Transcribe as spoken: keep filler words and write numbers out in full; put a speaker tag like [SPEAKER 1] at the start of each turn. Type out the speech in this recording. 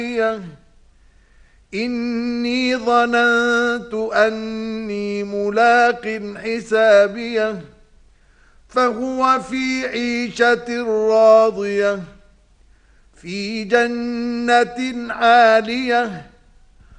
[SPEAKER 1] إني ظننت أني ملاق حسابيه فهو في عيشة راضية في جنة عالية